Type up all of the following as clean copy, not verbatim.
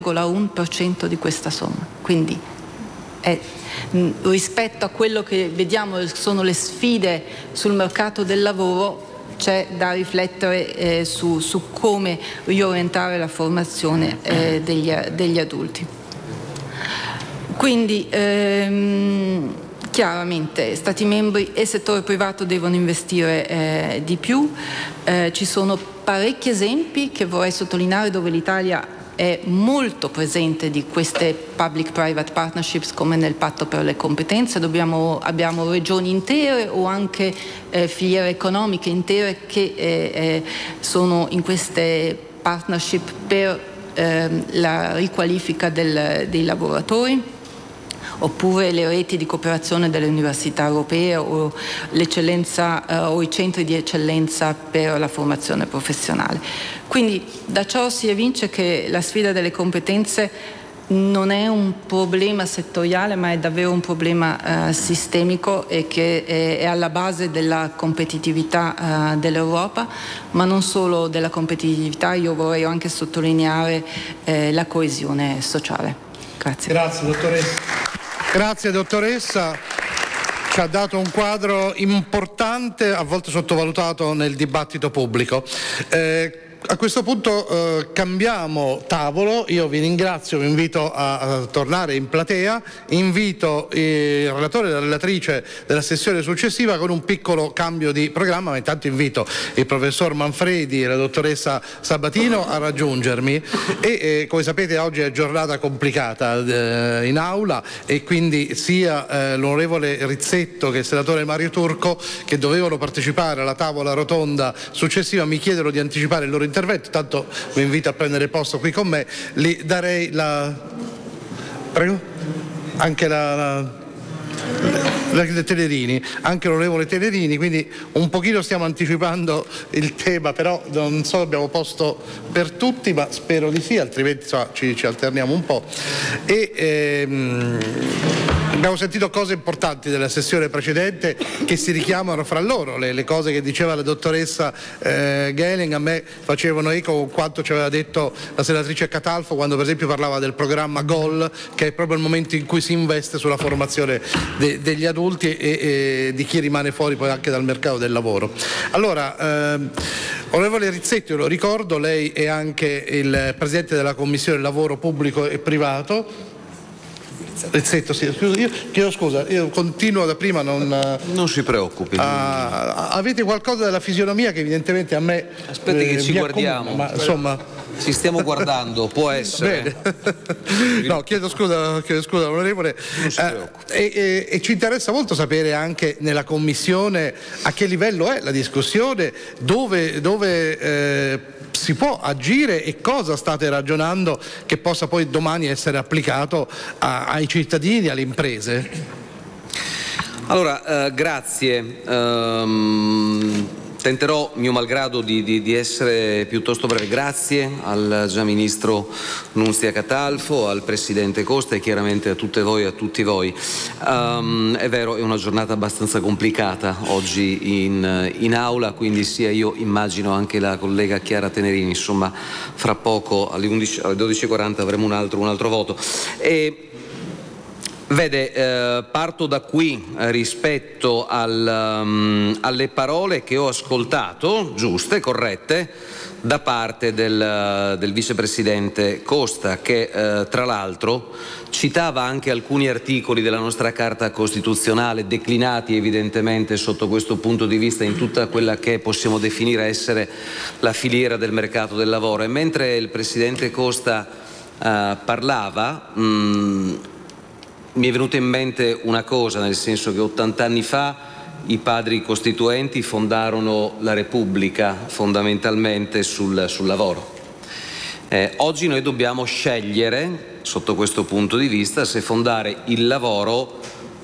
0,1% di questa somma. Quindi rispetto a quello che vediamo sono le sfide sul mercato del lavoro, c'è da riflettere su come riorientare la formazione degli adulti. Quindi chiaramente Stati membri e settore privato devono investire di più. Ci sono parecchi esempi che vorrei sottolineare dove l'Italia è molto presente di queste public-private partnerships, come nel patto per le competenze. Abbiamo regioni intere o anche filiere economiche intere che sono in queste partnership per la riqualifica dei lavoratori, oppure le reti di cooperazione delle università europee o l'eccellenza o i centri di eccellenza per la formazione professionale. Quindi da ciò si evince che la sfida delle competenze non è un problema settoriale, ma è davvero un problema sistemico e che è alla base della competitività dell'Europa, ma non solo della competitività. Io vorrei anche sottolineare la coesione sociale. Grazie. Grazie dottoressa. Grazie dottoressa, ci ha dato un quadro importante, a volte sottovalutato nel dibattito pubblico. A questo punto cambiamo tavolo, io vi ringrazio, vi invito a tornare in platea, invito il relatore e la relatrice della sessione successiva con un piccolo cambio di programma, ma intanto invito il professor Manfredi e la dottoressa Sabatino a raggiungermi e come sapete oggi è giornata complicata in aula e quindi sia l'onorevole Rizzetto che il senatore Mario Turco, che dovevano partecipare alla tavola rotonda successiva, mi chiedono di anticipare il loro intervento, tanto vi invito a prendere posto qui con me, li darei prego? Anche la Tenerini, anche l'onorevole Tenerini, quindi un pochino stiamo anticipando il tema, però non so, abbiamo posto per tutti, ma spero di sì, altrimenti ci alterniamo un po'. Abbiamo sentito cose importanti della sessione precedente che si richiamano fra loro, le cose che diceva la dottoressa Gehlen a me facevano eco con quanto ci aveva detto la senatrice Catalfo quando per esempio parlava del programma GOL, che è proprio il momento in cui si investe sulla formazione degli adulti e di chi rimane fuori poi anche dal mercato del lavoro. Allora, onorevole Rizzetto, lo ricordo, lei è anche il presidente della Commissione Lavoro Pubblico e Privato. Rizzetto, sì, chiedo scusa, io continuo da prima, non si preoccupi. Avete qualcosa della fisionomia che evidentemente a me aspetti che ci guardiamo, ma insomma ci stiamo guardando, può essere. Bene. No, chiedo scusa onorevole. Non si preoccupi. E ci interessa molto sapere anche nella Commissione a che livello è la discussione, dove si può agire e cosa state ragionando che possa poi domani essere applicato ai cittadini, alle imprese? Allora, grazie. Tenterò, mio malgrado, di essere piuttosto breve. Grazie al già ministro Nunzia Catalfo, al presidente Costa e chiaramente a tutte voi e a tutti voi. È vero, è una giornata abbastanza complicata oggi in aula, quindi sia io immagino anche la collega Chiara Tenerini, insomma fra poco alle 12:40 avremo un altro voto. Vede, parto da qui rispetto alle parole che ho ascoltato, giuste, corrette, da parte del vicepresidente Costa, che tra l'altro citava anche alcuni articoli della nostra Carta Costituzionale, declinati evidentemente sotto questo punto di vista in tutta quella che possiamo definire essere la filiera del mercato del lavoro. E mentre il presidente Costa parlava, mi è venuta in mente una cosa, nel senso che 80 anni fa i padri costituenti fondarono la Repubblica fondamentalmente sul lavoro. Oggi noi dobbiamo scegliere, sotto questo punto di vista, se fondare il lavoro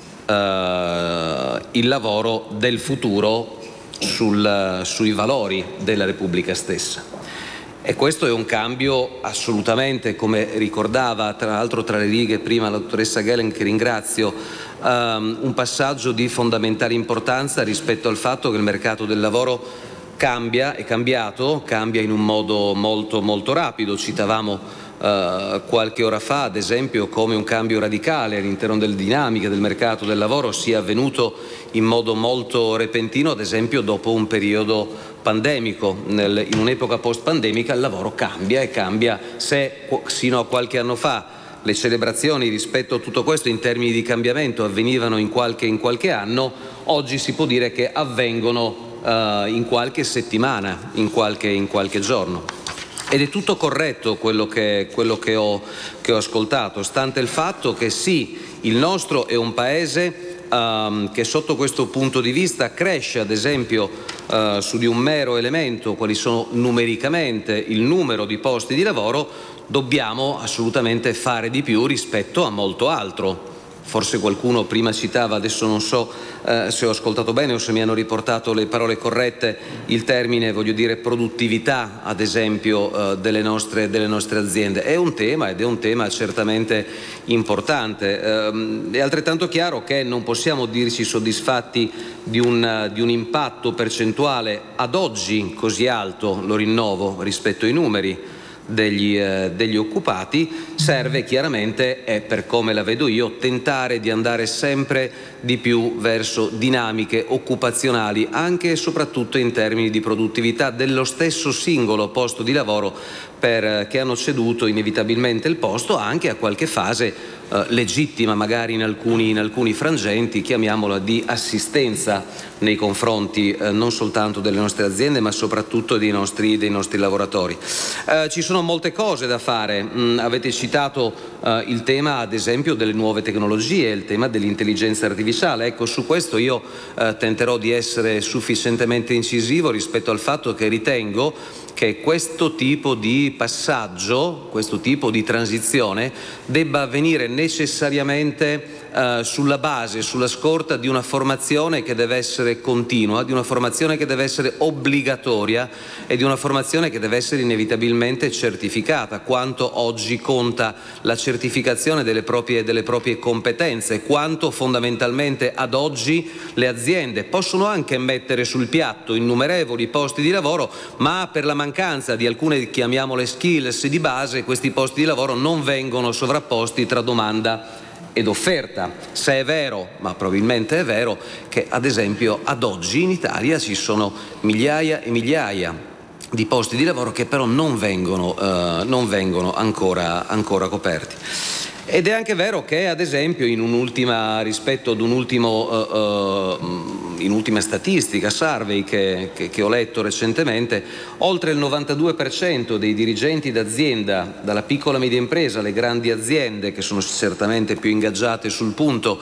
del futuro sui valori della Repubblica stessa. E questo è un cambio assolutamente, come ricordava tra l'altro tra le righe prima la dottoressa Gehlen, che ringrazio, un passaggio di fondamentale importanza rispetto al fatto che il mercato del lavoro cambia in un modo molto molto rapido. Citavamo qualche ora fa, ad esempio, come un cambio radicale all'interno delle dinamiche del mercato del lavoro sia avvenuto in modo molto repentino, ad esempio dopo un periodo pandemico. In un'epoca post-pandemica il lavoro cambia, e cambia. Se sino a qualche anno fa le celebrazioni rispetto a tutto questo in termini di cambiamento avvenivano in qualche anno, oggi si può dire che avvengono in qualche settimana, in qualche giorno. Ed è tutto corretto quello che ho ascoltato, stante il fatto che sì, il nostro è un paese che sotto questo punto di vista cresce, ad esempio, su di un mero elemento, quali sono numericamente il numero di posti di lavoro. Dobbiamo assolutamente fare di più rispetto a molto altro. Forse qualcuno prima citava, adesso non so se ho ascoltato bene o se mi hanno riportato le parole corrette, il termine, produttività, ad esempio, delle nostre aziende. È un tema, ed è un tema certamente importante. È altrettanto chiaro che non possiamo dirci soddisfatti di un impatto percentuale ad oggi così alto, lo rinnovo, rispetto ai numeri degli occupati. Serve chiaramente, e per come la vedo io, tentare di andare sempre di più verso dinamiche occupazionali, anche e soprattutto in termini di produttività dello stesso singolo posto di lavoro, che hanno ceduto inevitabilmente il posto anche a qualche fase legittima, magari in alcuni frangenti, chiamiamola di assistenza nei confronti non soltanto delle nostre aziende, ma soprattutto dei nostri lavoratori. Ci sono molte cose da fare. Avete citato il tema, ad esempio, delle nuove tecnologie, il tema dell'intelligenza artificiale. Ecco, su questo io tenterò di essere sufficientemente incisivo rispetto al fatto che ritengo che questo tipo di passaggio, questo tipo di transizione debba avvenire necessariamente sulla base, sulla scorta di una formazione che deve essere continua, di una formazione che deve essere obbligatoria e di una formazione che deve essere inevitabilmente certificata. Quanto oggi conta la certificazione delle proprie competenze, quanto fondamentalmente ad oggi le aziende possono anche mettere sul piatto innumerevoli posti di lavoro, ma per la mancanza di alcune, chiamiamole, skills di base, questi posti di lavoro non vengono sovrapposti tra domanda ed offerta. Se è vero, ma probabilmente è vero, che ad esempio ad oggi in Italia ci sono migliaia e migliaia di posti di lavoro che però non vengono ancora coperti. Ed è anche vero che, ad esempio, rispetto ad un'ultima statistica, survey che ho letto recentemente, oltre il 92% dei dirigenti d'azienda, dalla piccola e media impresa alle grandi aziende, che sono certamente più ingaggiate sul punto,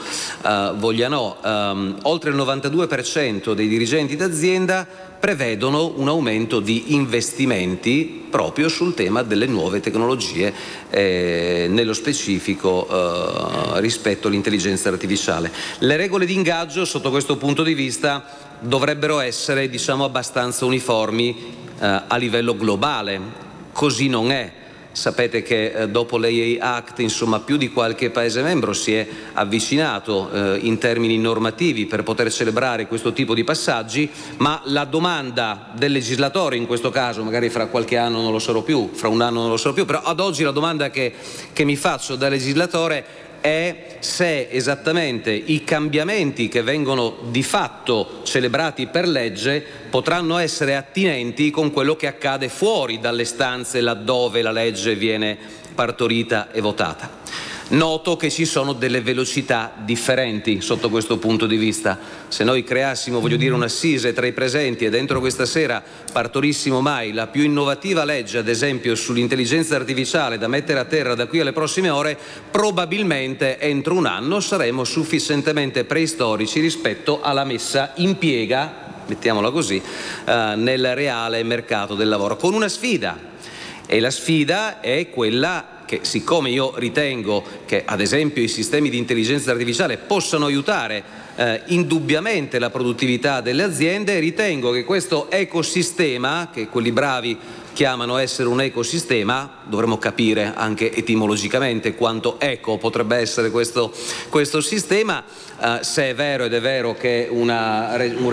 oltre il 92% dei dirigenti d'azienda prevedono un aumento di investimenti proprio sul tema delle nuove tecnologie, nello specifico rispetto all'intelligenza artificiale. Le regole di ingaggio sotto questo punto di vista dovrebbero essere, abbastanza uniformi a livello globale. Così non è. Sapete che dopo l'AI Act, più di qualche Paese membro si è avvicinato in termini normativi per poter celebrare questo tipo di passaggi, ma la domanda del legislatore, in questo caso, magari fra qualche anno non lo sarò più, fra un anno non lo sarò più, però ad oggi la domanda che mi faccio da legislatore è se esattamente i cambiamenti che vengono di fatto celebrati per legge potranno essere attinenti con quello che accade fuori dalle stanze laddove la legge viene partorita e votata. Noto che ci sono delle velocità differenti sotto questo punto di vista. Se noi creassimo, un'assise tra i presenti e dentro questa sera partorissimo mai la più innovativa legge, ad esempio sull'intelligenza artificiale, da mettere a terra da qui alle prossime ore, probabilmente entro un anno saremo sufficientemente preistorici rispetto alla messa in piega, mettiamola così, nel reale mercato del lavoro, con una sfida. E la sfida è quella che, siccome io ritengo che ad esempio i sistemi di intelligenza artificiale possano aiutare indubbiamente la produttività delle aziende, ritengo che questo ecosistema, che quelli bravi chiamano essere un ecosistema, dovremmo capire anche etimologicamente quanto eco potrebbe essere questo sistema, se è vero, ed è vero che un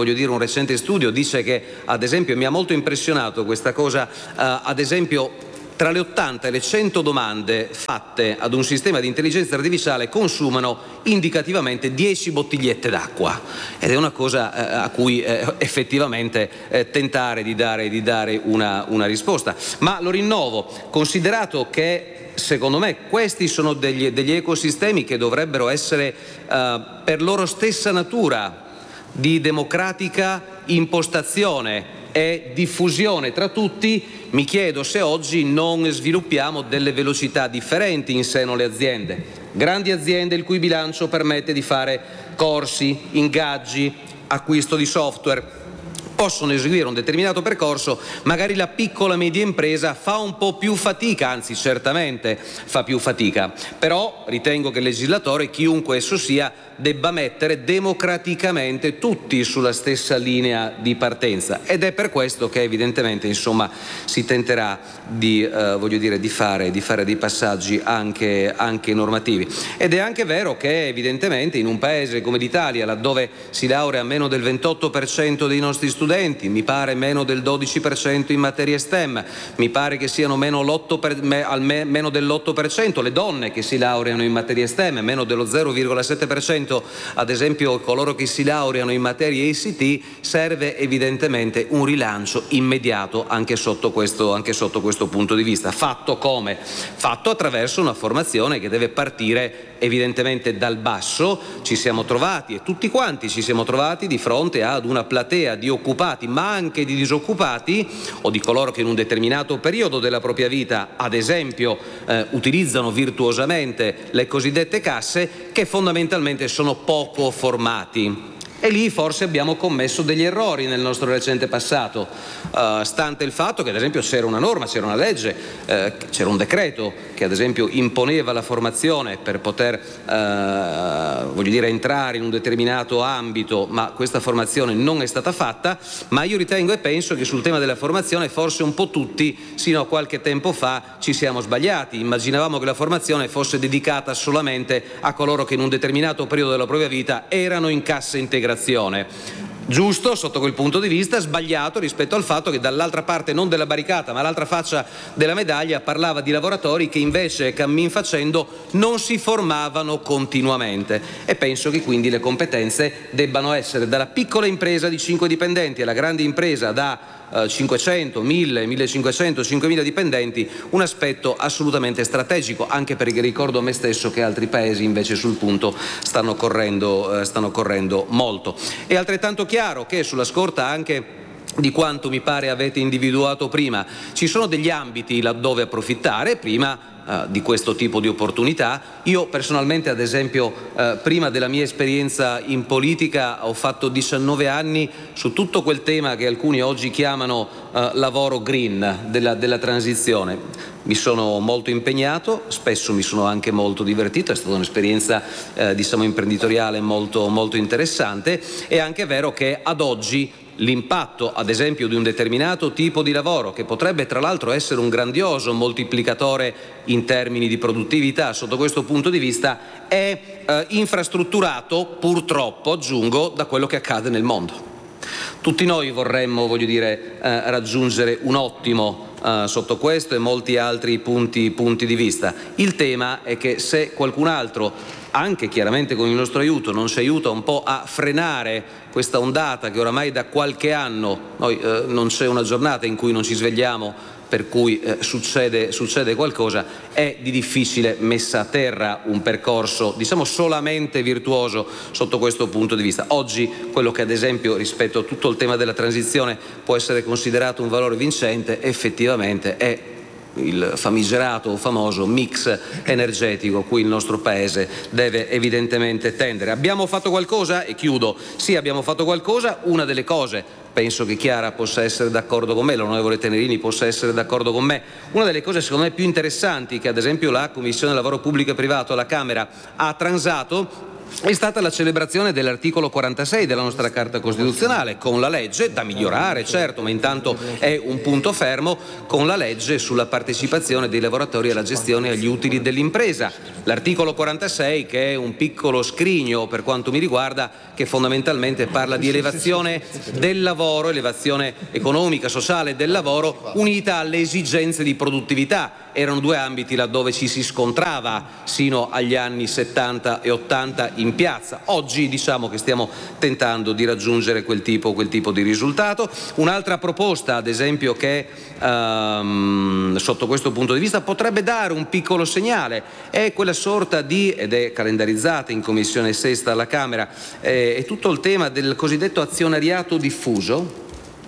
recente studio dice che, ad esempio, mi ha molto impressionato questa cosa, ad esempio tra le 80 e le 100 domande fatte ad un sistema di intelligenza artificiale consumano indicativamente 10 bottigliette d'acqua, ed è una cosa a cui effettivamente tentare di dare una risposta. Ma lo rinnovo, considerato che secondo me questi sono degli ecosistemi che dovrebbero essere per loro stessa natura di democratica impostazione e diffusione tra tutti, mi chiedo se oggi non sviluppiamo delle velocità differenti in seno alle aziende. Grandi aziende il cui bilancio permette di fare corsi, ingaggi, acquisto di software, possono eseguire un determinato percorso, magari la piccola e media impresa fa un po' più fatica, anzi certamente fa più fatica, però ritengo che il legislatore, chiunque esso sia, debba mettere democraticamente tutti sulla stessa linea di partenza, ed è per questo che evidentemente insomma si tenterà di fare dei passaggi anche normativi. Ed è anche vero che evidentemente in un paese come l'Italia, laddove si laurea meno del 28% dei nostri studenti, mi pare meno del 12% in materie STEM, mi pare che siano meno dell'8% le donne che si laureano in materie STEM, meno dello 0,7% ad esempio coloro che si laureano in materie ICT, serve evidentemente un rilancio immediato anche sotto questo punto di vista. Fatto come? Fatto attraverso una formazione che deve partire evidentemente dal basso. Ci siamo trovati, e tutti quanti ci siamo trovati, di fronte ad una platea di occupati ma anche di disoccupati, o di coloro che in un determinato periodo della propria vita ad esempio utilizzano virtuosamente le cosiddette casse, che fondamentalmente sono poco formati. E lì forse abbiamo commesso degli errori nel nostro recente passato, stante il fatto che ad esempio c'era una norma, c'era una legge, c'era un decreto che ad esempio imponeva la formazione per poter entrare in un determinato ambito, ma questa formazione non è stata fatta. Ma io ritengo e penso che sul tema della formazione forse un po' tutti sino a qualche tempo fa ci siamo sbagliati. Immaginavamo che la formazione fosse dedicata solamente a coloro che in un determinato periodo della propria vita erano in cassa integrazione. Giusto sotto quel punto di vista, sbagliato rispetto al fatto che dall'altra parte, non della barricata ma l'altra faccia della medaglia, parlava di lavoratori che invece cammin facendo non si formavano continuamente. E penso che quindi le competenze debbano essere dalla piccola impresa di 5 dipendenti alla grande impresa da 500, 1000, 1500, 5000 dipendenti, un aspetto assolutamente strategico, anche perché ricordo a me stesso che altri paesi invece sul punto stanno correndo molto. È altrettanto chiaro che, sulla scorta anche di quanto mi pare avete individuato prima, ci sono degli ambiti laddove approfittare prima di questo tipo di opportunità. Io personalmente, ad esempio, prima della mia esperienza in politica ho fatto 19 anni su tutto quel tema che alcuni oggi chiamano lavoro green, della transizione. Mi sono molto impegnato, spesso mi sono anche molto divertito, è stata un'esperienza imprenditoriale molto interessante. È anche vero che ad oggi l'impatto, ad esempio, di un determinato tipo di lavoro, che potrebbe tra l'altro essere un grandioso moltiplicatore in termini di produttività, sotto questo punto di vista è infrastrutturato, purtroppo aggiungo, da quello che accade nel mondo. Tutti noi vorremmo, raggiungere un ottimo sotto questo e molti altri punti di vista. Il tema è che se qualcun altro, anche chiaramente con il nostro aiuto, non ci aiuta un po' a frenare questa ondata che oramai da qualche anno, non c'è una giornata in cui non ci svegliamo per cui succede qualcosa, è di difficile messa a terra un percorso solamente virtuoso sotto questo punto di vista. Oggi quello che ad esempio rispetto a tutto il tema della transizione può essere considerato un valore vincente effettivamente è il famigerato o famoso mix energetico a cui il nostro paese deve evidentemente tendere. Abbiamo fatto qualcosa? E chiudo. Sì, abbiamo fatto qualcosa. Una delle cose, penso che Chiara possa essere d'accordo con me, l'onorevole Tenerini possa essere d'accordo con me, una delle cose secondo me più interessanti che ad esempio la Commissione Lavoro Pubblico e Privato alla Camera ha transato è stata la celebrazione dell'articolo 46 della nostra Carta Costituzionale, con la legge, da migliorare certo, ma intanto è un punto fermo, con la legge sulla partecipazione dei lavoratori alla gestione e agli utili dell'impresa. l'articolo 46, che è un piccolo scrigno per quanto mi riguarda, che fondamentalmente parla di elevazione del lavoro, elevazione economica, sociale del lavoro, unita alle esigenze di produttività. Erano due ambiti laddove ci si scontrava sino agli anni 70 e 80 in piazza. Oggi diciamo che stiamo tentando di raggiungere quel tipo di risultato. Un'altra proposta, ad esempio, che sotto questo punto di vista potrebbe dare un piccolo segnale, è quella sorta di, ed è calendarizzata in Commissione Sesta alla Camera, è tutto il tema del cosiddetto azionariato diffuso,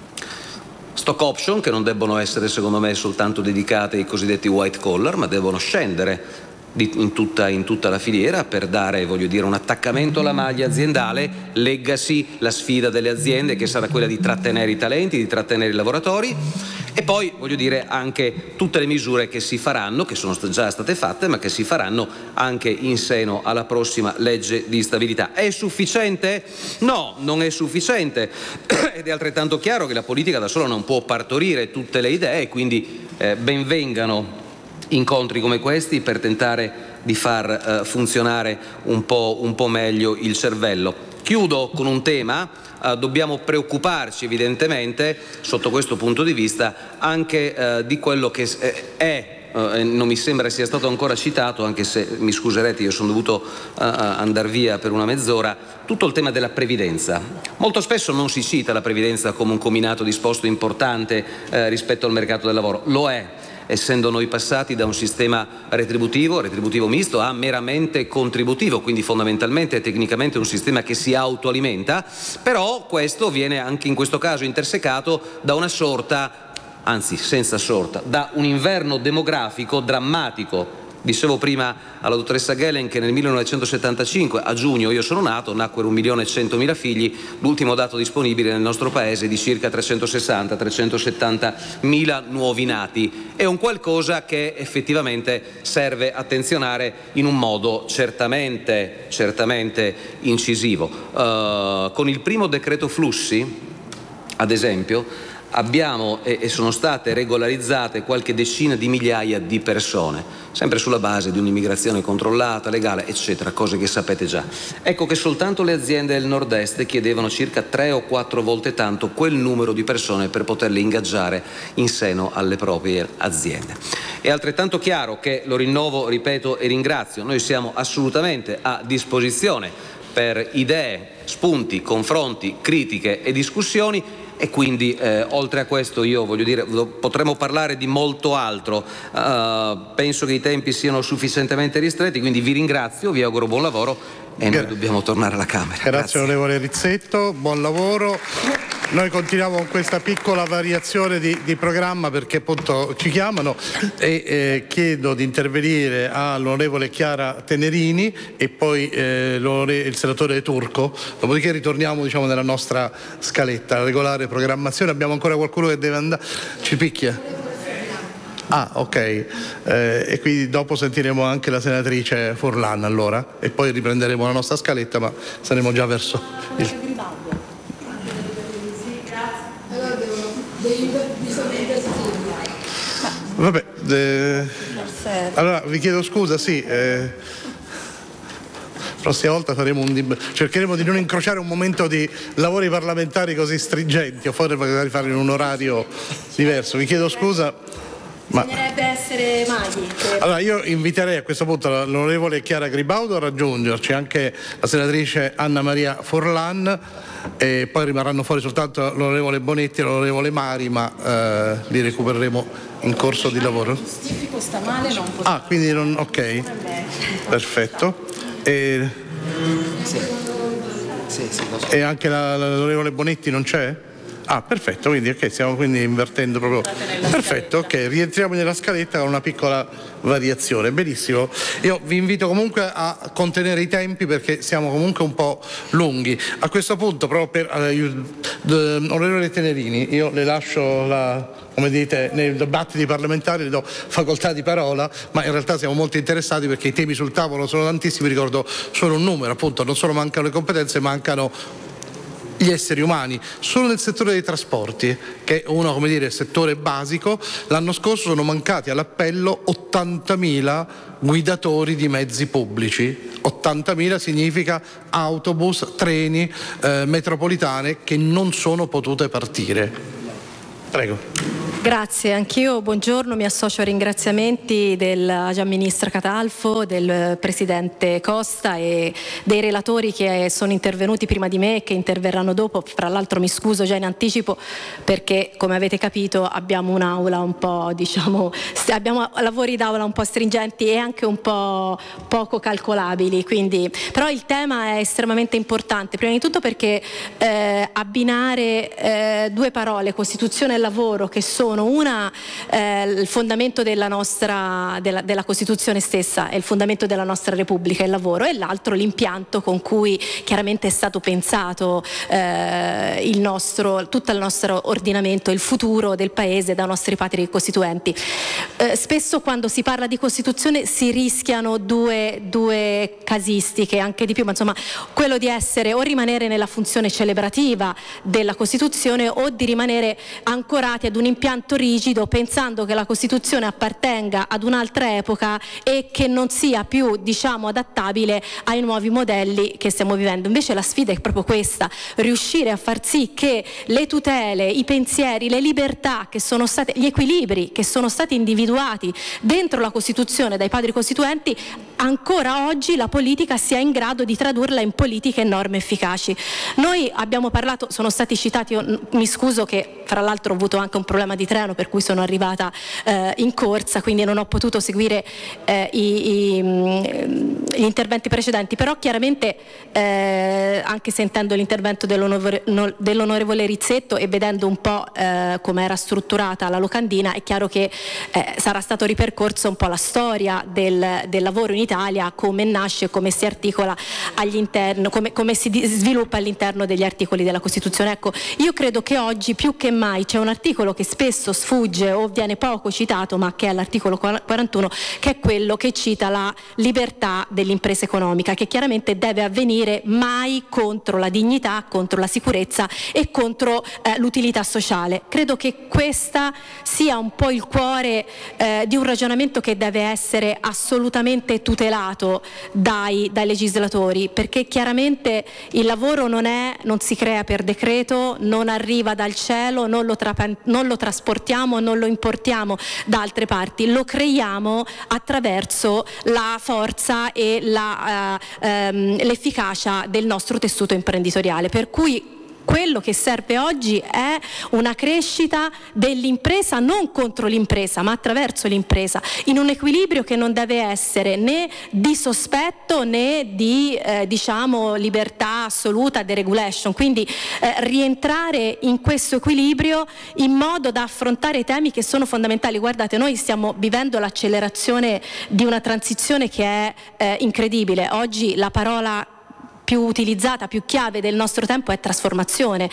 stock option, che non debbono essere secondo me soltanto dedicate ai cosiddetti white collar, ma devono scendere in tutta la filiera per dare, voglio dire, un attaccamento alla maglia aziendale. Leggasi la sfida delle aziende, che sarà quella di trattenere i talenti, di trattenere i lavoratori, e poi voglio dire anche tutte le misure che si faranno, che sono già state fatte, ma che si faranno anche in seno alla prossima legge di stabilità. È sufficiente? No, non è sufficiente ed è altrettanto chiaro che la politica da sola non può partorire tutte le idee, quindi ben vengano incontri come questi per tentare di far funzionare un po' meglio il cervello. Chiudo con un tema: dobbiamo preoccuparci evidentemente sotto questo punto di vista anche di quello che non mi sembra sia stato ancora citato, anche se mi scuserete, io sono dovuto andare via per una mezz'ora, tutto il tema della previdenza. Molto spesso non si cita la previdenza come un combinato disposto importante rispetto al mercato del lavoro. Lo è, essendo noi passati da un sistema retributivo misto a meramente contributivo, quindi fondamentalmente e tecnicamente un sistema che si autoalimenta, però questo viene anche in questo caso intersecato da una sorta, anzi senza sorta, da un inverno demografico drammatico. Dicevo prima alla dottoressa Ghelen che nel 1975, a giugno, io sono nato, nacquero 1.100.000 figli, l'ultimo dato disponibile nel nostro paese è di circa 360.000 nuovi nati. È un qualcosa che effettivamente serve attenzionare in un modo certamente incisivo. Con il primo decreto flussi, ad esempio, abbiamo e sono state regolarizzate qualche decina di migliaia di persone, sempre sulla base di un'immigrazione controllata, legale, eccetera, cose che sapete già. Ecco che soltanto le aziende del nord-est chiedevano circa 3 o 4 volte tanto quel numero di persone per poterle ingaggiare in seno alle proprie aziende. È altrettanto chiaro che, lo rinnovo, ripeto e ringrazio, noi siamo assolutamente a disposizione per idee, spunti, confronti, critiche e discussioni. E quindi oltre a questo io voglio dire potremmo parlare di molto altro, penso che i tempi siano sufficientemente ristretti, quindi vi ringrazio, vi auguro buon lavoro e noi dobbiamo tornare alla Camera. Grazie onorevole Rizzetto, buon lavoro. Noi continuiamo con questa piccola variazione di programma perché appunto ci chiamano e chiedo di intervenire all'onorevole Chiara Tenerini e poi il senatore Turco, dopodiché ritorniamo nella nostra scaletta, regolare programmazione. Abbiamo ancora qualcuno che deve andare? Ci picchia? Ah, ok, e quindi dopo sentiremo anche la senatrice Furlan allora e poi riprenderemo la nostra scaletta, ma saremo già verso il... Vabbè, allora vi chiedo scusa, sì, prossima volta faremo cercheremo di non incrociare un momento di lavori parlamentari così stringenti, o forse magari fare in un orario diverso, vi chiedo scusa. Ma bisognerebbe essere maghi. Allora io inviterei a questo punto l'onorevole Chiara Gribaudo a raggiungerci, anche la senatrice Anna Maria Furlan, e poi rimarranno fuori soltanto l'onorevole Bonetti e l'onorevole Mari, ma li recupereremo in corso di lavoro. Giustifico sta male, non posso. Ah, quindi non, ok, perfetto. E anche l'onorevole Bonetti non c'è? Ah, perfetto, quindi ok, stiamo quindi invertendo proprio. Perfetto, ok, rientriamo nella scaletta con una piccola variazione. Benissimo. Io vi invito comunque a contenere i tempi perché siamo comunque un po' lunghi. A questo punto, proprio per onorevole Tenerini, io le lascio come dite, nei dibattiti parlamentari le do facoltà di parola, ma in realtà siamo molto interessati perché i temi sul tavolo sono tantissimi, ricordo solo un numero, appunto, non solo mancano le competenze, mancano gli esseri umani. Solo nel settore dei trasporti, che è uno, come dire, settore basico, l'anno scorso sono mancati all'appello 80.000 guidatori di mezzi pubblici. 80.000 significa autobus, treni, metropolitane che non sono potute partire. Prego. Grazie, anch'io buongiorno, mi associo ai ringraziamenti del Gian Ministro Catalfo, del Presidente Costa e dei relatori che sono intervenuti prima di me e che interverranno dopo. Fra l'altro mi scuso già in anticipo perché, come avete capito, abbiamo un'aula un po', abbiamo lavori d'aula un po' stringenti e anche un po' poco calcolabili, però il tema è estremamente importante, prima di tutto perché abbinare due parole, Costituzione e lavoro, che sono una il fondamento della nostra della Costituzione stessa, è il fondamento della nostra Repubblica, il lavoro, e l'altro l'impianto con cui chiaramente è stato pensato tutto il nostro ordinamento, il futuro del Paese dai nostri padri costituenti. Spesso quando si parla di Costituzione si rischiano due casistiche, anche di più, ma insomma quello di essere o rimanere nella funzione celebrativa della Costituzione o di rimanere ancorati ad un impianto rigido, pensando che la Costituzione appartenga ad un'altra epoca e che non sia più, adattabile ai nuovi modelli che stiamo vivendo. Invece la sfida è proprio questa: riuscire a far sì che le tutele, i pensieri, le libertà che sono state, gli equilibri che sono stati individuati dentro la Costituzione dai padri costituenti, ancora oggi la politica sia in grado di tradurla in politiche e norme efficaci. Noi abbiamo parlato, sono stati citati, mi scuso che fra l'altro ho avuto anche un problema di treno per cui sono arrivata in corsa, quindi non ho potuto seguire gli interventi precedenti, però chiaramente anche sentendo l'intervento dell'onorevole Rizzetto e vedendo un po' come era strutturata la locandina, è chiaro che sarà stato ripercorso un po' la storia del lavoro in Italia, come nasce, come si articola all'interno, come si sviluppa all'interno degli articoli della Costituzione. Ecco, io credo che oggi più che mai c'è un articolo che spesso sfugge o viene poco citato, ma che è l'articolo 41, che è quello che cita la libertà dell'impresa economica, che chiaramente deve avvenire mai contro la dignità, contro la sicurezza e contro l'utilità sociale. Credo che questa sia un po' il cuore di un ragionamento che deve essere assolutamente tutelato dai legislatori, perché chiaramente il lavoro non si crea per decreto, non arriva dal cielo, non lo trasportiamo, non lo importiamo da altre parti, lo creiamo attraverso la forza e l'efficacia del nostro tessuto imprenditoriale, per cui quello che serve oggi è una crescita dell'impresa, non contro l'impresa, ma attraverso l'impresa, in un equilibrio che non deve essere né di sospetto né di libertà assoluta, deregulation. Quindi rientrare in questo equilibrio in modo da affrontare i temi che sono fondamentali. Guardate, noi stiamo vivendo l'accelerazione di una transizione che è incredibile. Oggi la parola più utilizzata, più chiave del nostro tempo è trasformazione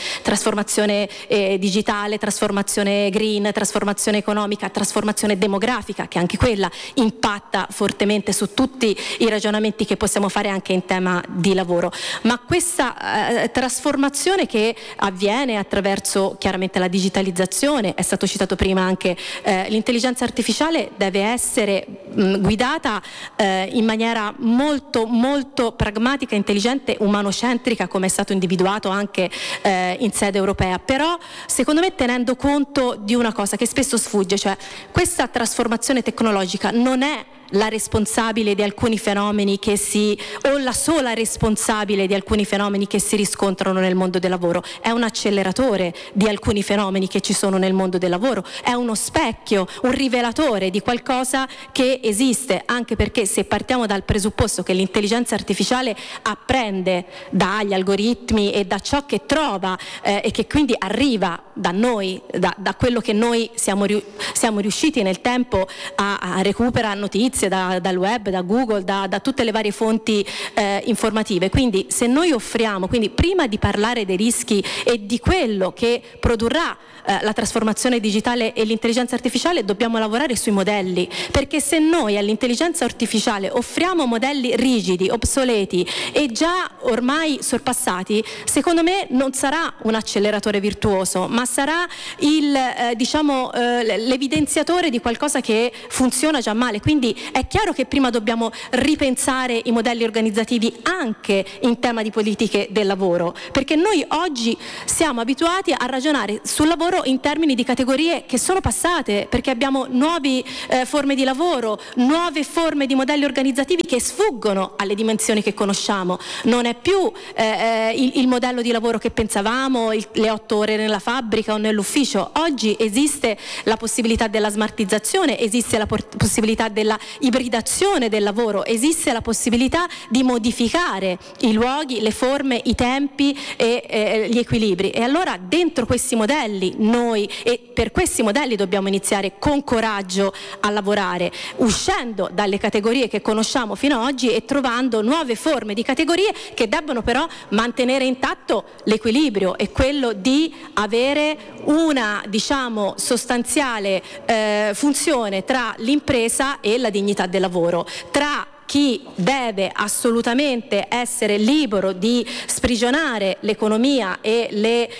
digitale, trasformazione green, trasformazione economica, trasformazione demografica, che anche quella impatta fortemente su tutti i ragionamenti che possiamo fare anche in tema di lavoro. Ma questa trasformazione che avviene attraverso chiaramente la digitalizzazione, è stato citato prima anche l'intelligenza artificiale, deve essere guidata in maniera molto molto pragmatica, intelligente, umanocentrica, come è stato individuato anche in sede europea, però secondo me tenendo conto di una cosa che spesso sfugge, cioè questa trasformazione tecnologica non è la responsabile di alcuni fenomeni o la sola responsabile di alcuni fenomeni che si riscontrano nel mondo del lavoro, è un acceleratore di alcuni fenomeni che ci sono nel mondo del lavoro, è uno specchio, un rivelatore di qualcosa che esiste, anche perché se partiamo dal presupposto che l'intelligenza artificiale apprende dagli algoritmi e da ciò che trova e che quindi arriva da noi, da quello che noi siamo riusciti nel tempo a recuperare notizie dal web, da Google, da tutte le varie fonti informative. Quindi se noi offriamo, quindi prima di parlare dei rischi e di quello che produrrà la trasformazione digitale e l'intelligenza artificiale, dobbiamo lavorare sui modelli, perché se noi all'intelligenza artificiale offriamo modelli rigidi, obsoleti e già ormai sorpassati, secondo me non sarà un acceleratore virtuoso, ma sarà l'evidenziatore di qualcosa che funziona già male. Quindi è chiaro che prima dobbiamo ripensare i modelli organizzativi anche in tema di politiche del lavoro, perché noi oggi siamo abituati a ragionare sul lavoro in termini di categorie che sono passate, perché abbiamo nuove forme di lavoro, nuove forme di modelli organizzativi che sfuggono alle dimensioni che conosciamo. Non è più il modello di lavoro che pensavamo, le 8 ore nella fabbrica o nell'ufficio. Oggi esiste la possibilità della smartizzazione, esiste la possibilità della ibridazione del lavoro, esiste la possibilità di modificare i luoghi, le forme, i tempi e gli equilibri. E allora dentro questi modelli per questi modelli dobbiamo iniziare con coraggio a lavorare, uscendo dalle categorie che conosciamo fino ad oggi e trovando nuove forme di categorie che debbono però mantenere intatto l'equilibrio e quello di avere una sostanziale funzione tra l'impresa e la dignità del lavoro, tra chi deve assolutamente essere libero di sprigionare l'economia e le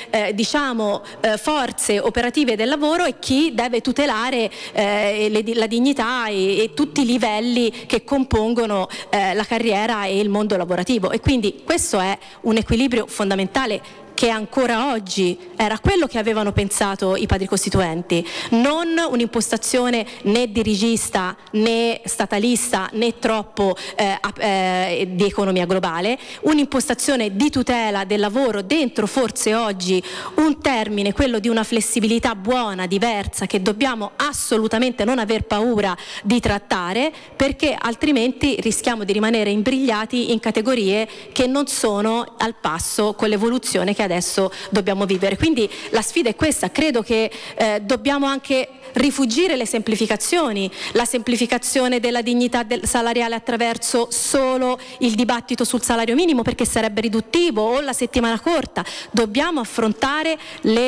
forze operative del lavoro e chi deve tutelare la dignità e tutti i livelli che compongono la carriera e il mondo lavorativo. E quindi questo è un equilibrio fondamentale che ancora oggi era quello che avevano pensato i padri costituenti, non un'impostazione né dirigista né statalista né troppo di economia globale, un'impostazione di tutela del lavoro dentro forse oggi un termine, quello di una flessibilità buona, diversa, che dobbiamo assolutamente non aver paura di trattare, perché altrimenti rischiamo di rimanere imbrigliati in categorie che non sono al passo con l'evoluzione che adesso dobbiamo vivere. Quindi la sfida è questa. Credo che dobbiamo anche rifugire le semplificazioni, la semplificazione della dignità salariale attraverso solo il dibattito sul salario minimo, perché sarebbe riduttivo, o la settimana corta. Dobbiamo affrontare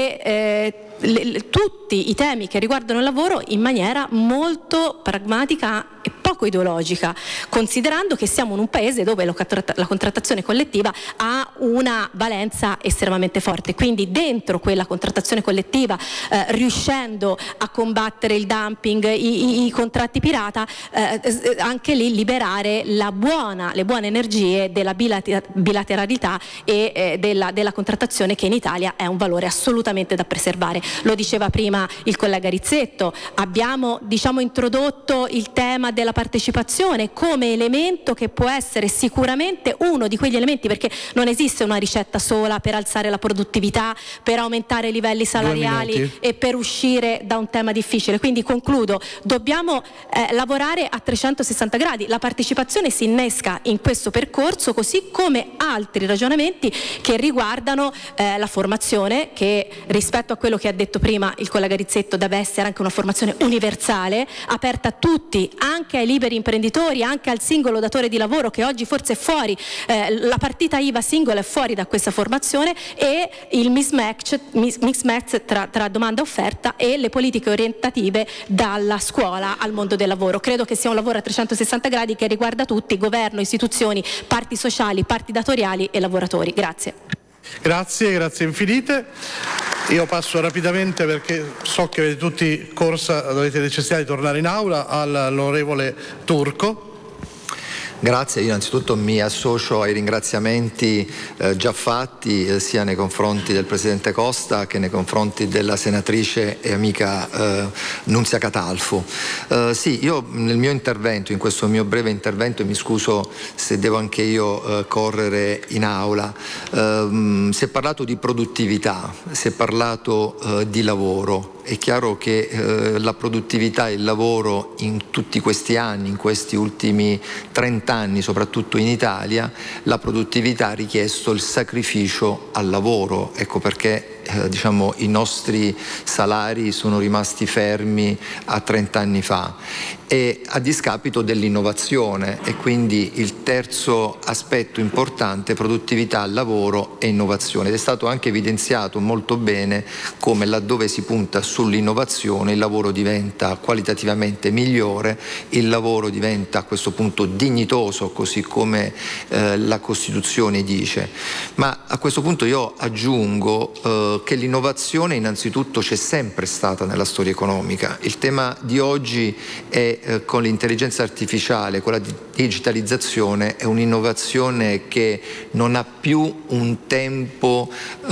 tutti i temi che riguardano il lavoro in maniera molto pragmatica e poco ideologica, considerando che siamo in un paese dove la contrattazione collettiva ha una valenza estremamente forte. Quindi dentro quella contrattazione collettiva, riuscendo a combattere il dumping, i contratti pirata, anche lì liberare le buone energie della bilateralità e della contrattazione, che in Italia è un valore assolutamente da preservare. Lo diceva prima il collega Rizzetto, abbiamo introdotto il tema della partecipazione come elemento che può essere sicuramente uno di quegli elementi, perché non esiste una ricetta sola per alzare la produttività, per aumentare i livelli salariali e per uscire da un tema difficile. Quindi concludo, dobbiamo lavorare a 360 gradi. La partecipazione si innesca in questo percorso, così come altri ragionamenti che riguardano la formazione, che rispetto a quello che ha detto prima il collega Rizzetto deve essere anche una formazione universale, aperta a tutti, anche ai liberi imprenditori, anche al singolo datore di lavoro, che oggi forse è fuori, la partita IVA singola è fuori da questa formazione, e il mismatch tra domanda e offerta e le politiche orientative dalla scuola al mondo del lavoro. Credo che sia un lavoro a 360 gradi che riguarda tutti, governo, istituzioni, parti sociali, parti datoriali e lavoratori. Grazie. Grazie infinite. Io passo rapidamente, perché so che avete tutti avete necessità di tornare in aula, all'onorevole Turco. Grazie, io innanzitutto mi associo ai ringraziamenti già fatti sia nei confronti del Presidente Costa che nei confronti della senatrice e amica Nunzia Catalfo. Sì, io nel mio intervento, in questo mio breve intervento, mi scuso se devo anche io correre in aula, si è parlato di produttività, si è parlato di lavoro. È chiaro che la produttività e il lavoro in tutti questi anni, in questi ultimi 30 anni, soprattutto in Italia, la produttività ha richiesto il sacrificio al lavoro. Ecco perché diciamo, i nostri salari sono rimasti fermi a 30 anni fa, e a discapito dell'innovazione. E quindi il terzo aspetto importante: produttività, lavoro e innovazione. Ed è stato anche evidenziato molto bene come laddove si punta sull'innovazione il lavoro diventa qualitativamente migliore, il lavoro diventa a questo punto dignitoso, così come la Costituzione dice. Ma a questo punto io aggiungo che l'innovazione innanzitutto c'è sempre stata nella storia economica. Il tema di oggi è con l'intelligenza artificiale, con la digitalizzazione, è un'innovazione che non ha più un tempo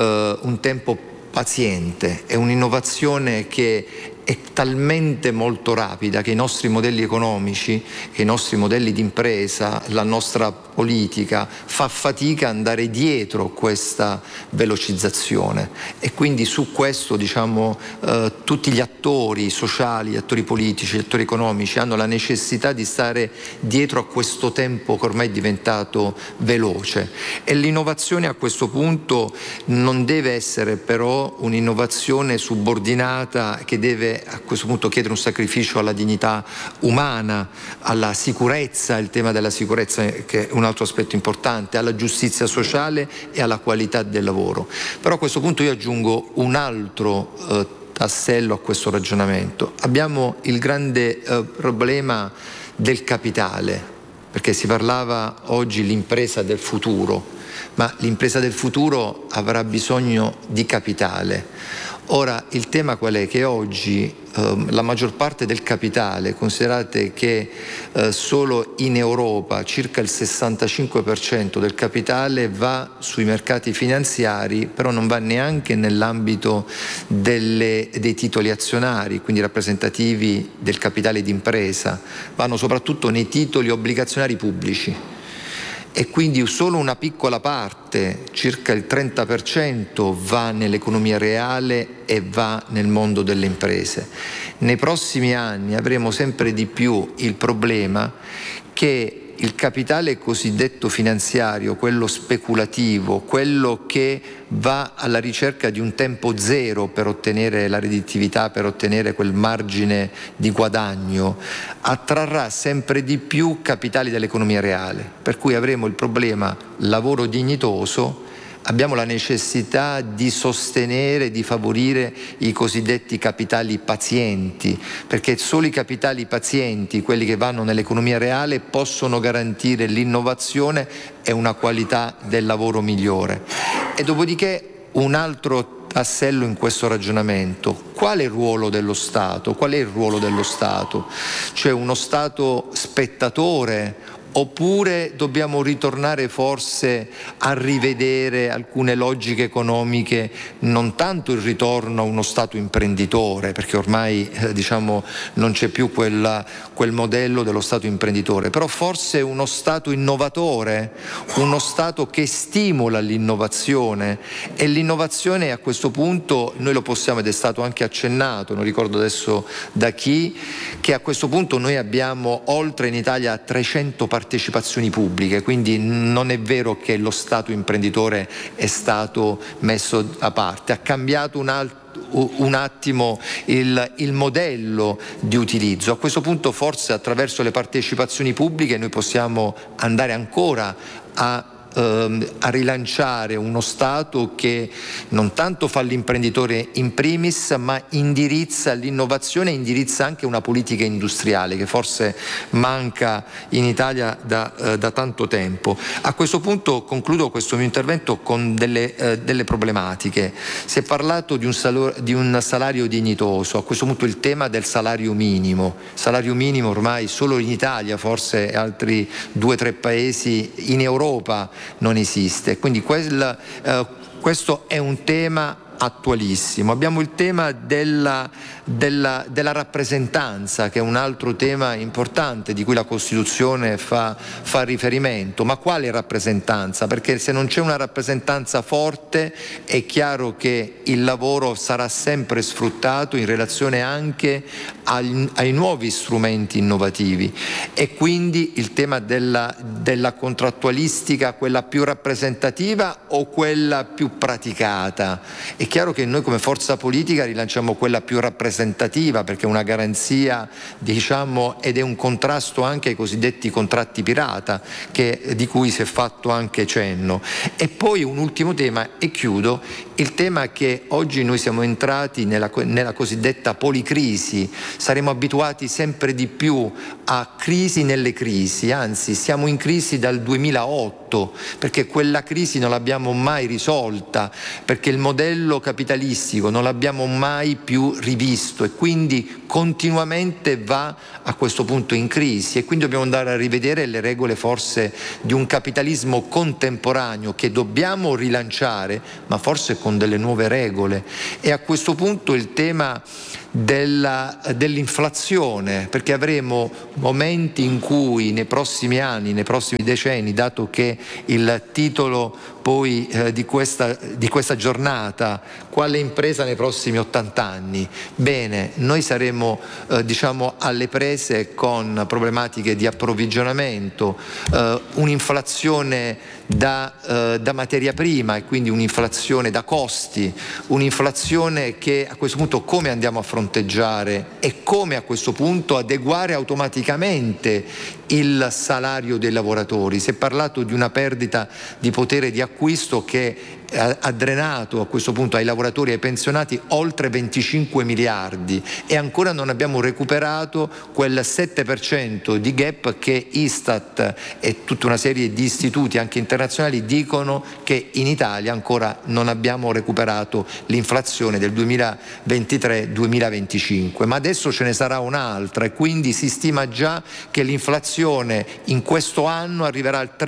paziente, è un'innovazione che è talmente molto rapida che i nostri modelli economici, i nostri modelli di impresa, la nostra politica fa fatica ad andare dietro questa velocizzazione. E quindi su questo, diciamo, tutti gli attori sociali, gli attori politici, gli attori economici hanno la necessità di stare dietro a questo tempo che ormai è diventato veloce. E l'innovazione a questo punto non deve essere però un'innovazione subordinata che deve a questo punto chiedere un sacrificio alla dignità umana, alla sicurezza, il tema della sicurezza che è un altro aspetto importante, alla giustizia sociale e alla qualità del lavoro. Però a questo punto io aggiungo un altro tassello a questo ragionamento. Abbiamo il grande problema del capitale, perché si parlava oggi l'impresa del futuro, ma l'impresa del futuro avrà bisogno di capitale. Ora, il tema qual è? Che oggi la maggior parte del capitale, considerate che solo in Europa circa il 65% del capitale va sui mercati finanziari, però non va neanche nell'ambito dei titoli azionari, quindi rappresentativi del capitale d'impresa, vanno soprattutto nei titoli obbligazionari pubblici. E quindi solo una piccola parte, circa il 30%, va nell'economia reale e va nel mondo delle imprese. Nei prossimi anni avremo sempre di più il problema che il capitale cosiddetto finanziario, quello speculativo, quello che va alla ricerca di un tempo zero per ottenere la redditività, per ottenere quel margine di guadagno, attrarrà sempre di più capitali dell'economia reale. Per cui avremo il problema lavoro dignitoso. Abbiamo la necessità di sostenere, di favorire i cosiddetti capitali pazienti, perché solo i capitali pazienti, quelli che vanno nell'economia reale, possono garantire l'innovazione e una qualità del lavoro migliore. E dopodiché un altro tassello in questo ragionamento: qual è il ruolo dello Stato? Qual è il ruolo dello Stato? Cioè uno Stato spettatore? Oppure dobbiamo ritornare forse a rivedere alcune logiche economiche, non tanto il ritorno a uno Stato imprenditore, perché ormai diciamo non c'è più quel modello dello Stato imprenditore, però forse uno Stato innovatore, uno Stato che stimola l'innovazione. E l'innovazione a questo punto noi lo possiamo, ed è stato anche accennato, non ricordo adesso da chi, che a questo punto noi abbiamo oltre in Italia 300 partecipazioni pubbliche, quindi non è vero che lo Stato imprenditore è stato messo da parte, ha cambiato un attimo il modello di utilizzo. A questo punto forse attraverso le partecipazioni pubbliche noi possiamo andare ancora a rilanciare uno Stato che non tanto fa l'imprenditore in primis, ma indirizza l'innovazione e indirizza anche una politica industriale che forse manca in Italia da tanto tempo. A questo punto concludo questo mio intervento con delle problematiche. Si è parlato di un salario dignitoso. A questo punto il tema del salario minimo ormai solo in Italia, forse altri 2-3 paesi in Europa non esiste, quindi questo è un tema attualissimo. Abbiamo il tema della rappresentanza, che è un altro tema importante di cui la Costituzione fa riferimento. Ma quale rappresentanza? Perché se non c'è una rappresentanza forte è chiaro che il lavoro sarà sempre sfruttato in relazione anche ai nuovi strumenti innovativi, e quindi il tema della contrattualistica, quella più rappresentativa o quella più praticata? È È chiaro che noi come forza politica rilanciamo quella più rappresentativa, perché è una garanzia, diciamo, ed è un contrasto anche ai cosiddetti contratti pirata, di cui si è fatto anche cenno. E poi un ultimo tema, e chiudo, il tema che oggi noi siamo entrati nella cosiddetta policrisi. Saremo abituati sempre di più a crisi nelle crisi, anzi siamo in crisi dal 2008, perché quella crisi non l'abbiamo mai risolta, perché il modello capitalistico non l'abbiamo mai più rivisto e quindi continuamente va a questo punto in crisi, e quindi dobbiamo andare a rivedere le regole forse di un capitalismo contemporaneo che dobbiamo rilanciare, ma forse con delle nuove regole. E a questo punto il tema dell'inflazione, perché avremo momenti in cui nei prossimi anni, nei prossimi decenni, dato che il titolo poi di questa giornata, quale impresa nei prossimi 80 anni? Bene, noi saremo diciamo alle prese con problematiche di approvvigionamento, un'inflazione da materia prima e quindi un'inflazione da costi, un'inflazione che a questo punto come andiamo a fronteggiare e come a questo punto adeguare automaticamente il salario dei lavoratori. Si è parlato di una perdita di potere di acquisto che ha drenato a questo punto ai lavoratori e ai pensionati oltre 25 miliardi e ancora non abbiamo recuperato quel 7% di gap che Istat e tutta una serie di istituti anche internazionali dicono che in Italia ancora non abbiamo recuperato l'inflazione del 2023-2025, ma adesso ce ne sarà un'altra e quindi si stima già che l'inflazione in questo anno arriverà al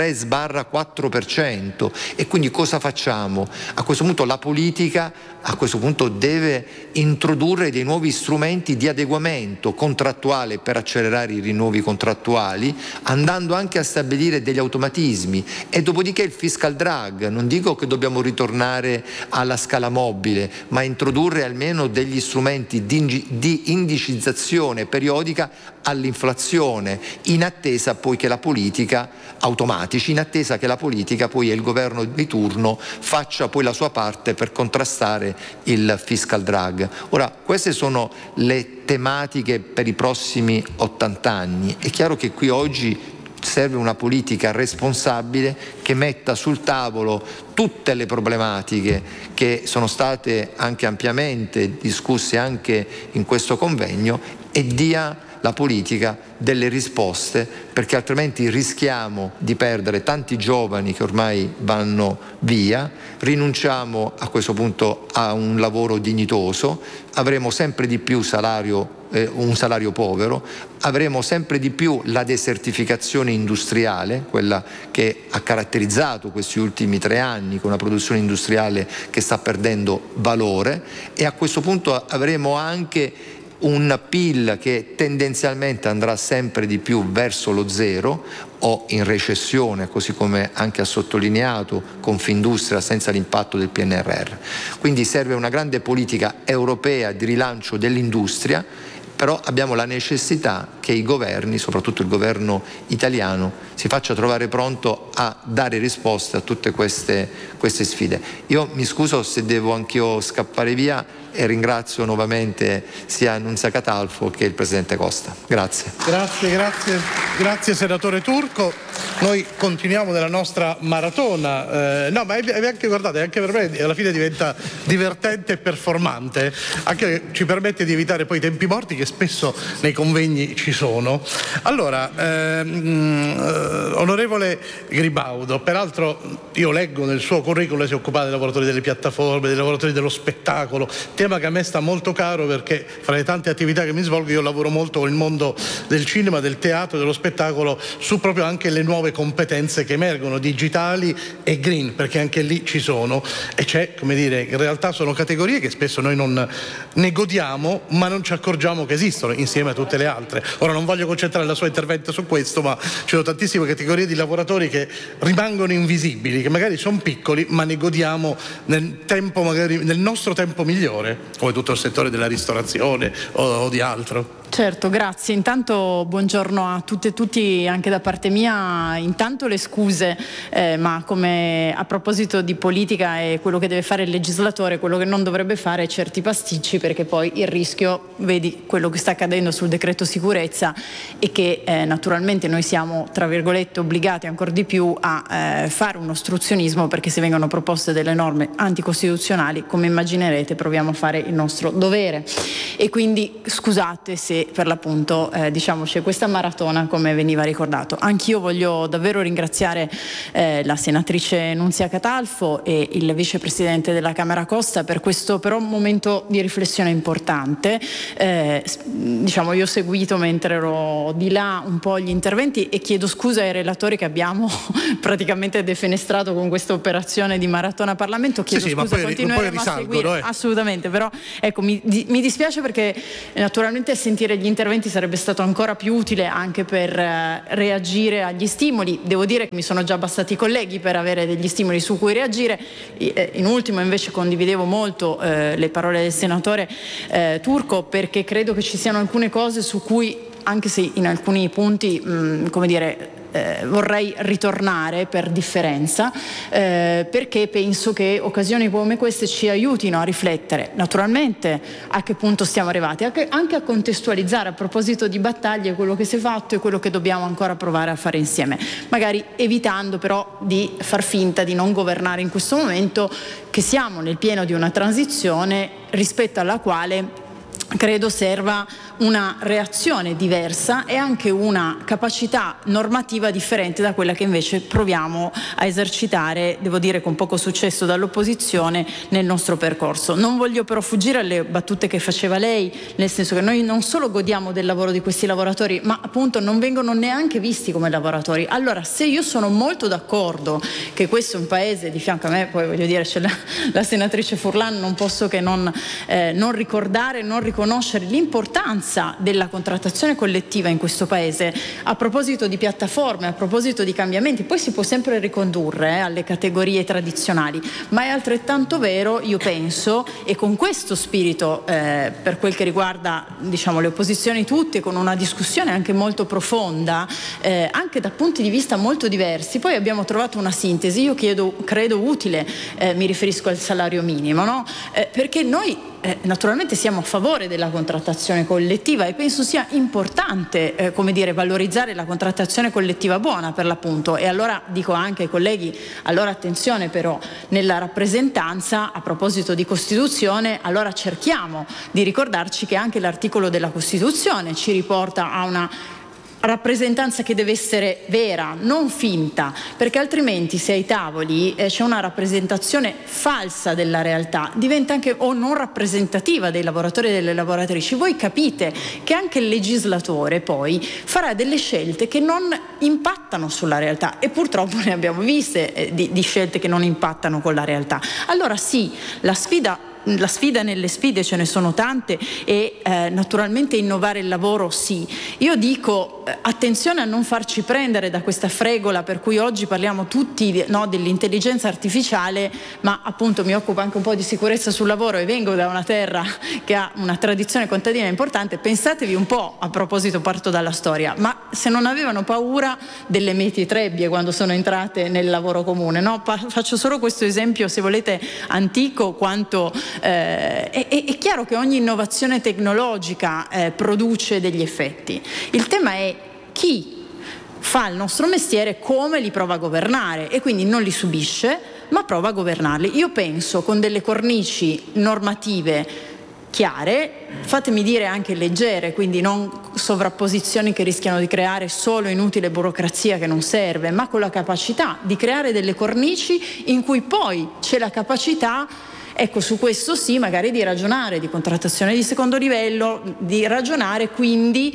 3-4%. E quindi cosa facciamo? A questo punto la politica deve introdurre dei nuovi strumenti di adeguamento contrattuale per accelerare i rinnovi contrattuali, andando anche a stabilire degli automatismi, e dopodiché il fiscal drag. Non dico che dobbiamo ritornare alla scala mobile, ma introdurre almeno degli strumenti di indicizzazione periodica all'inflazione, in attesa poi che la politica automatici, in attesa che la politica poi e il governo di turno faccia poi la sua parte per contrastare il fiscal drag. Ora, queste sono le tematiche per i prossimi 80 anni. È chiaro che qui oggi serve una politica responsabile che metta sul tavolo tutte le problematiche che sono state anche ampiamente discusse anche in questo convegno e dia la politica delle risposte, perché altrimenti rischiamo di perdere tanti giovani che ormai vanno via, rinunciamo a questo punto a un lavoro dignitoso, avremo sempre di più un salario povero, avremo sempre di più la desertificazione industriale, quella che ha caratterizzato questi ultimi 3 anni, con una produzione industriale che sta perdendo valore, e a questo punto avremo anche un PIL che tendenzialmente andrà sempre di più verso lo zero o in recessione, così come anche ha sottolineato Confindustria, senza l'impatto del PNRR. Quindi serve una grande politica europea di rilancio dell'industria, però abbiamo la necessità che i governi, soprattutto il governo italiano, si faccia trovare pronto a dare risposte a tutte queste sfide. Io mi scuso se devo anch'io scappare via e ringrazio nuovamente sia Nunzia Catalfo che il Presidente Costa. Grazie. Grazie senatore Turco. Noi continuiamo nella nostra maratona. No, ma anche, guardate, anche per me alla fine diventa divertente e performante, anche ci permette di evitare poi i tempi morti che spesso nei convegni ci sono. Allora, onorevole Gribaudo, peraltro io leggo nel suo curriculum si è occupato dei lavoratori delle piattaforme, dei lavoratori dello spettacolo, tema che a me sta molto caro perché fra le tante attività che mi svolgo io lavoro molto con il mondo del cinema, del teatro, dello spettacolo, su proprio anche le nuove competenze che emergono, digitali e green, perché anche lì ci sono, e c'è, come dire, in realtà sono categorie che spesso noi non ne godiamo ma non ci accorgiamo che esistono insieme a tutte le altre. Ora non voglio concentrare il suo intervento su questo, ma ci sono tantissime categorie di lavoratori che rimangono invisibili, che magari sono piccoli ma ne godiamo nel tempo, magari nel nostro tempo migliore, come tutto il settore della ristorazione o di altro. Certo, grazie. Intanto buongiorno a tutte e tutti anche da parte mia. Intanto le scuse, ma come a proposito di politica è quello che deve fare il legislatore, quello che non dovrebbe fare è certi pasticci, perché poi il rischio, vedi quello che sta accadendo sul decreto sicurezza, e che naturalmente noi siamo tra virgolette obbligati ancora di più a fare un ostruzionismo, perché se vengono proposte delle norme anticostituzionali, come immaginerete, proviamo a fare il nostro dovere. E quindi scusate se per l'appunto diciamo c'è questa maratona, come veniva ricordato. Anch'io voglio davvero ringraziare la senatrice Nunzia Catalfo e il vicepresidente della Camera Costa per questo però momento di riflessione importante. Diciamo, io ho seguito mentre ero di là un po' gli interventi, e chiedo scusa ai relatori che abbiamo praticamente defenestrato con questa operazione di maratona Parlamento. Chiedo scusa, ma poi continueremo a seguire assolutamente, però ecco, mi dispiace perché naturalmente sentire gli interventi sarebbe stato ancora più utile anche per reagire agli stimoli. Devo dire che mi sono già bastati i colleghi per avere degli stimoli su cui reagire. In ultimo invece condividevo molto le parole del senatore Turco, perché credo che ci siano alcune cose su cui, anche se in alcuni punti come dire vorrei ritornare per differenza, perché penso che occasioni come queste ci aiutino a riflettere naturalmente a che punto stiamo arrivati, anche a contestualizzare a proposito di battaglie quello che si è fatto e quello che dobbiamo ancora provare a fare insieme, magari evitando però di far finta di non governare in questo momento, che siamo nel pieno di una transizione rispetto alla quale credo serva una reazione diversa e anche una capacità normativa differente da quella che invece proviamo a esercitare, devo dire con poco successo dall'opposizione, nel nostro percorso. Non voglio però fuggire alle battute che faceva lei, nel senso che noi non solo godiamo del lavoro di questi lavoratori, ma appunto non vengono neanche visti come lavoratori. Allora, se io sono molto d'accordo che questo è un paese, di fianco a me poi voglio dire c'è la senatrice Furlan, non posso che non ricordare, non riconoscere l'importanza della contrattazione collettiva in questo paese, a proposito di piattaforme, a proposito di cambiamenti. Poi si può sempre ricondurre alle categorie tradizionali, ma è altrettanto vero, io penso, e con questo spirito per quel che riguarda diciamo le opposizioni tutte, con una discussione anche molto profonda, anche da punti di vista molto diversi, poi abbiamo trovato una sintesi, io credo utile, mi riferisco al salario minimo, no? Perché noi naturalmente siamo a favore della contrattazione collettiva e penso sia importante come dire, valorizzare la contrattazione collettiva buona per l'appunto, e allora dico anche ai colleghi, allora attenzione però nella rappresentanza, a proposito di Costituzione, allora cerchiamo di ricordarci che anche l'articolo della Costituzione ci riporta a una rappresentanza che deve essere vera, non finta, perché altrimenti se ai tavoli c'è una rappresentazione falsa della realtà, diventa anche o non rappresentativa dei lavoratori e delle lavoratrici. Voi capite che anche il legislatore poi farà delle scelte che non impattano sulla realtà, e purtroppo ne abbiamo viste di scelte che non impattano con la realtà. Allora sì, la sfida nelle sfide ce ne sono tante, e naturalmente innovare il lavoro sì. Io dico attenzione a non farci prendere da questa fregola per cui oggi parliamo tutti dell'intelligenza artificiale, ma appunto mi occupo anche un po' di sicurezza sul lavoro e vengo da una terra che ha una tradizione contadina importante. Pensatevi un po', a proposito, parto dalla storia, ma se non avevano paura delle meti trebbie quando sono entrate nel lavoro comune, no? Faccio solo questo esempio, se volete, antico quanto è chiaro che ogni innovazione tecnologica produce degli effetti. Il tema è chi fa il nostro mestiere, come li prova a governare, e quindi non li subisce ma prova a governarli. Io penso con delle cornici normative chiare, fatemi dire anche leggere, quindi non sovrapposizioni che rischiano di creare solo inutile burocrazia che non serve, ma con la capacità di creare delle cornici in cui poi c'è la capacità, ecco, su questo sì, magari di ragionare di contrattazione di secondo livello, di ragionare quindi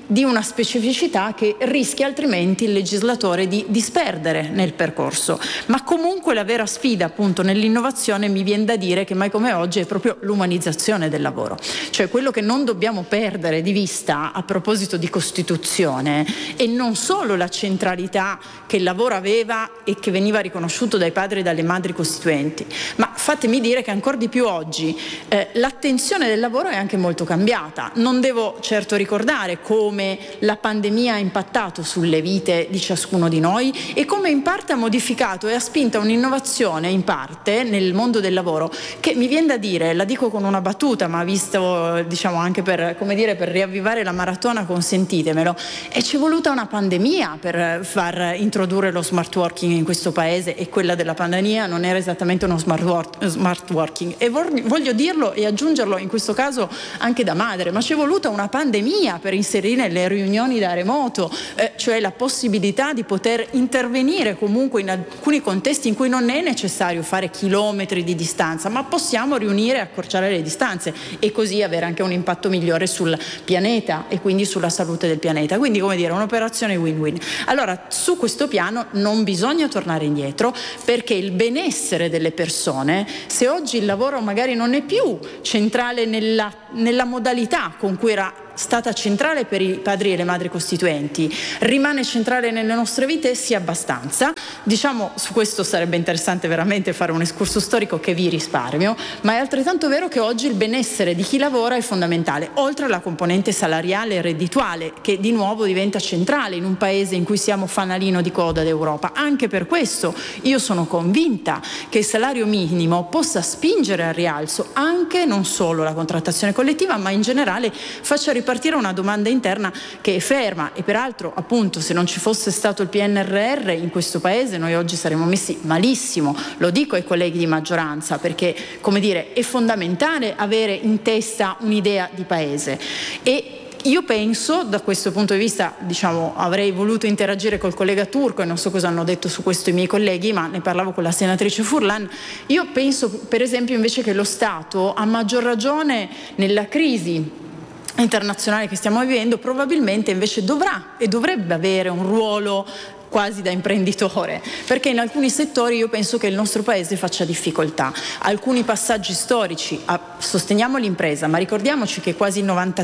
di una specificità che rischia altrimenti il legislatore di disperdere nel percorso. Ma comunque la vera sfida appunto nell'innovazione, mi viene da dire che mai come oggi, è proprio l'umanizzazione del lavoro. Cioè quello che non dobbiamo perdere di vista a proposito di Costituzione è non solo la centralità che il lavoro aveva e che veniva riconosciuto dai padri e dalle madri costituenti, ma fatemi dire che ancora di più oggi l'attenzione del lavoro è anche molto cambiata. Non devo certo ricordare come la pandemia ha impattato sulle vite di ciascuno di noi e come in parte ha modificato e ha spinto un'innovazione in parte nel mondo del lavoro che, mi viene da dire, la dico con una battuta, ma visto diciamo anche per, come dire, per riavvivare la maratona, consentitemelo, e ci è voluta una pandemia per far introdurre lo smart working in questo paese, e quella della pandemia non era esattamente uno smart working, e voglio dirlo e aggiungerlo in questo caso anche da madre, ma ci è voluta una pandemia per inserire le riunioni da remoto, cioè la possibilità di poter intervenire comunque in alcuni contesti in cui non è necessario fare chilometri di distanza, ma possiamo riunire e accorciare le distanze e così avere anche un impatto migliore sul pianeta e quindi sulla salute del pianeta. Quindi, come dire, un'operazione win-win. Allora, su questo piano non bisogna tornare indietro, perché il benessere delle persone, se oggi il lavoro magari non è più centrale nella modalità con cui era stata centrale per i padri e le madri costituenti, rimane centrale nelle nostre vite, sia abbastanza. Diciamo, su questo sarebbe interessante veramente fare un escursus storico che vi risparmio, ma è altrettanto vero che oggi il benessere di chi lavora è fondamentale, oltre alla componente salariale e reddituale, che di nuovo diventa centrale in un paese in cui siamo fanalino di coda d'Europa. Anche per questo io sono convinta che il salario minimo possa spingere al rialzo anche non solo la contrattazione collettiva, ma in generale faccia ripartire una domanda interna che è ferma. E peraltro, appunto, se non ci fosse stato il PNRR in questo paese noi oggi saremmo messi malissimo. Lo dico ai colleghi di maggioranza, perché, come dire, è fondamentale avere in testa un'idea di paese. E io penso, da questo punto di vista, diciamo, avrei voluto interagire col collega Turco e non so cosa hanno detto su questo i miei colleghi, ma ne parlavo con la senatrice Furlan. Io penso, per esempio, invece che lo Stato, a maggior ragione nella crisi internazionale che stiamo vivendo, probabilmente invece dovrà e dovrebbe avere un ruolo quasi da imprenditore, perché in alcuni settori io penso che il nostro paese faccia difficoltà. Alcuni passaggi storici, sosteniamo l'impresa, ma ricordiamoci che quasi il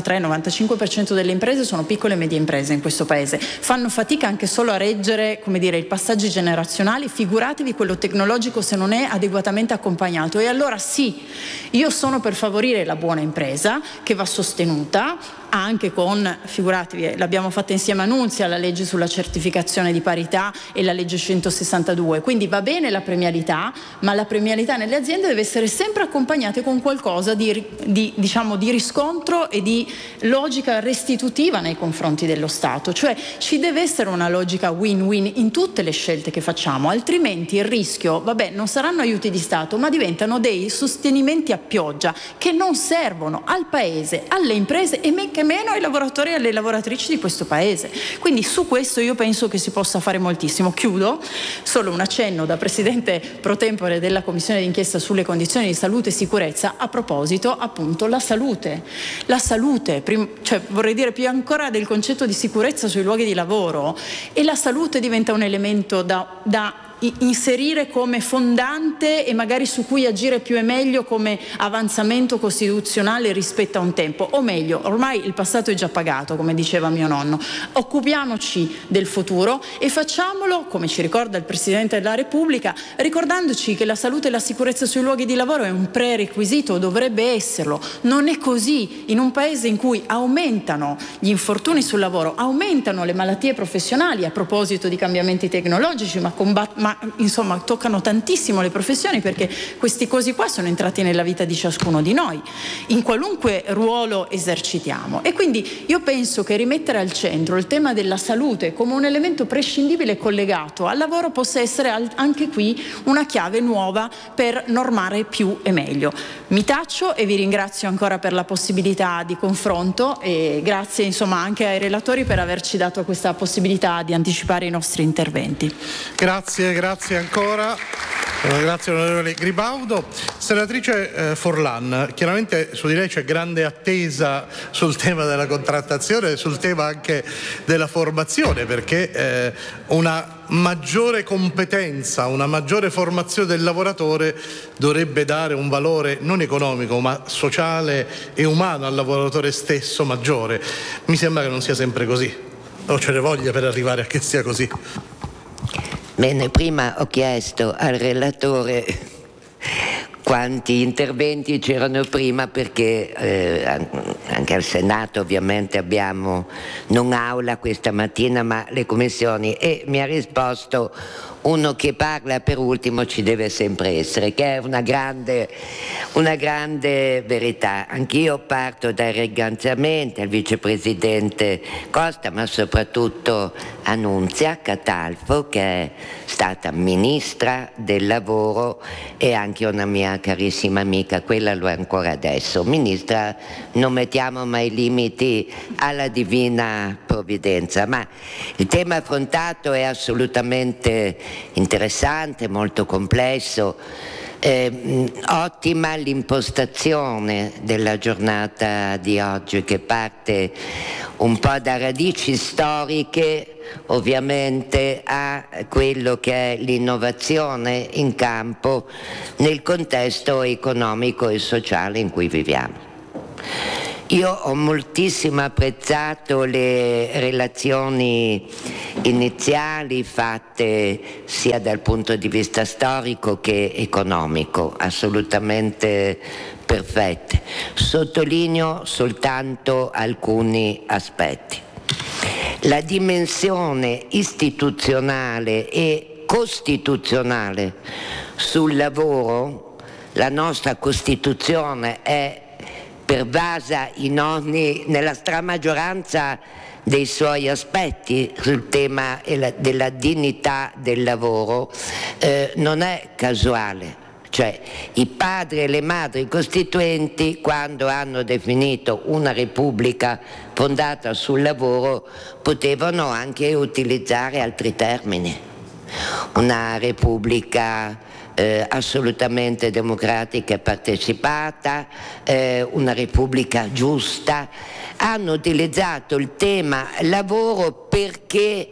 93-95% delle imprese sono piccole e medie imprese in questo paese, fanno fatica anche solo a reggere, come dire, i passaggi generazionali, figuratevi quello tecnologico se non è adeguatamente accompagnato. E allora sì, io sono per favorire la buona impresa, che va sostenuta anche con, figuratevi, l'abbiamo fatta insieme a Nunzia, la legge sulla certificazione di parità e la legge 162, quindi va bene la premialità, ma la premialità nelle aziende deve essere sempre accompagnata con qualcosa di riscontro e di logica restitutiva nei confronti dello Stato, cioè ci deve essere una logica win-win in tutte le scelte che facciamo, altrimenti il rischio, non saranno aiuti di Stato, ma diventano dei sostenimenti a pioggia che non servono al Paese, alle imprese e men che meno ai lavoratori e alle lavoratrici di questo paese. Quindi su questo io penso che si possa fare moltissimo. Chiudo, solo un accenno da Presidente pro tempore della Commissione d'inchiesta sulle condizioni di salute e sicurezza a proposito appunto la salute, cioè vorrei dire più ancora del concetto di sicurezza sui luoghi di lavoro, e la salute diventa un elemento da inserire come fondante e magari su cui agire più e meglio come avanzamento costituzionale rispetto a un tempo, o meglio, ormai il passato è già pagato, come diceva mio nonno. Occupiamoci del futuro e facciamolo, come ci ricorda il Presidente della Repubblica, ricordandoci che la salute e la sicurezza sui luoghi di lavoro è un prerequisito, dovrebbe esserlo. Non è così in un paese in cui aumentano gli infortuni sul lavoro, aumentano le malattie professionali a proposito di cambiamenti tecnologici, ma insomma toccano tantissimo le professioni, perché questi cosi qua sono entrati nella vita di ciascuno di noi in qualunque ruolo esercitiamo. E quindi io penso che rimettere al centro il tema della salute come un elemento prescindibile collegato al lavoro possa essere anche qui una chiave nuova per normare più e meglio. Mi taccio e vi ringrazio ancora per la possibilità di confronto, e grazie insomma anche ai relatori per averci dato questa possibilità di anticipare i nostri interventi. Grazie ancora. Grazie onorevole Gribaudo. Senatrice Forlan, chiaramente su di lei c'è grande attesa sul tema della contrattazione e sul tema anche della formazione, perché una maggiore competenza, una maggiore formazione del lavoratore dovrebbe dare un valore non economico ma sociale e umano al lavoratore stesso maggiore. Mi sembra che non sia sempre così, o ce ne voglia per arrivare a che sia così. Bene, prima ho chiesto al relatore quanti interventi c'erano prima, perché anche al Senato ovviamente abbiamo non aula questa mattina ma le commissioni, e mi ha risposto: uno che parla per ultimo ci deve sempre essere, che è una grande verità. Anch'io parto dai ringraziamenti al vicepresidente Costa, ma soprattutto a Nunzia Catalfo, che è stata ministra del lavoro e anche una mia carissima amica, quella lo è ancora adesso. Ministra, non mettiamo mai limiti alla divina provvidenza, ma il tema affrontato è assolutamente interessante, molto complesso. Ottima l'impostazione della giornata di oggi, che parte un po' da radici storiche ovviamente a quello che è l'innovazione in campo nel contesto economico e sociale in cui viviamo. Io ho moltissimo apprezzato le relazioni iniziali fatte sia dal punto di vista storico che economico, assolutamente perfette. Sottolineo soltanto alcuni aspetti. La dimensione istituzionale e costituzionale sul lavoro, la nostra Costituzione è pervasa nella stramaggioranza dei suoi aspetti sul tema della dignità del lavoro, non è casuale. Cioè, i padri e le madri costituenti, quando hanno definito una repubblica fondata sul lavoro, potevano anche utilizzare altri termini. Una repubblica assolutamente democratica e partecipata, una repubblica giusta. Hanno utilizzato il tema lavoro perché